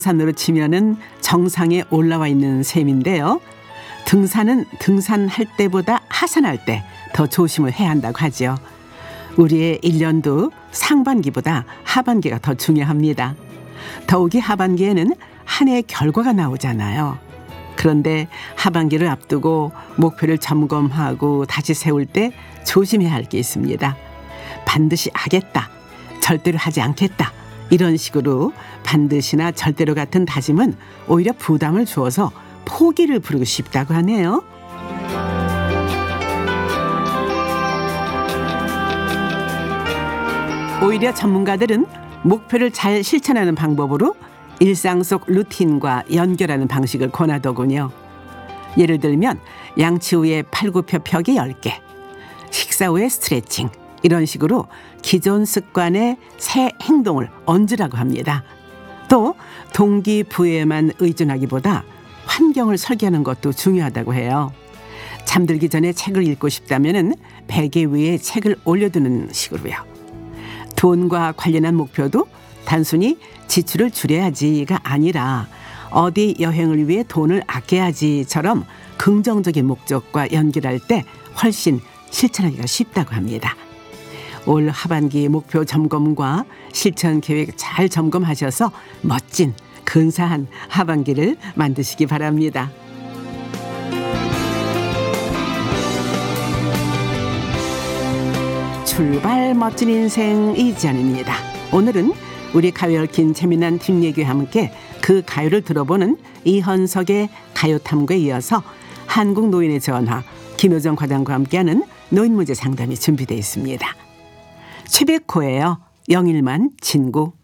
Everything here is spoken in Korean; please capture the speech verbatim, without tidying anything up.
산으로 치면은 정상에 올라와 있는 셈인데요. 등산은 등산할 때보다 하산할 때 더 조심을 해야 한다고 하죠. 우리의 일 년도 상반기보다 하반기가 더 중요합니다. 더욱이 하반기에는 한 해의 결과가 나오잖아요. 그런데 하반기를 앞두고 목표를 점검하고 다시 세울 때 조심해야 할 게 있습니다. 반드시 하겠다, 절대로 하지 않겠다, 이런 식으로 반드시나 절대로 같은 다짐은 오히려 부담을 주어서 포기를 부르고 싶다고 하네요. 오히려 전문가들은 목표를 잘 실천하는 방법으로 일상 속 루틴과 연결하는 방식을 권하더군요. 예를 들면 양치 후에 팔굽혀 펴기 열 개, 식사 후에 스트레칭, 이런 식으로 기존 습관의 새 행동을 얹으라고 합니다. 또 동기부여에만 의존하기보다 환경을 설계하는 것도 중요하다고 해요. 잠들기 전에 책을 읽고 싶다면 베개 위에 책을 올려두는 식으로요. 돈과 관련한 목표도 단순히 지출을 줄여야지가 아니라 어디 여행을 위해 돈을 아껴야지처럼 긍정적인 목적과 연결할 때 훨씬 실천하기가 쉽다고 합니다. 올 하반기 목표 점검과 실천 계획 잘 점검하셔서 멋진 근사한 하반기를 만드시기 바랍니다. 출발 멋진 인생 이지연입니다. 오늘은 우리 가요에 얽힌 재미난 뒷얘기와 함께 그 가요를 들어보는 이헌석의 가요탐구에 이어서 한국노인의 전화 김효정 과장과 함께하는 노인문제 상담이 준비되어 있습니다. 최백호예요. 영일만 친구.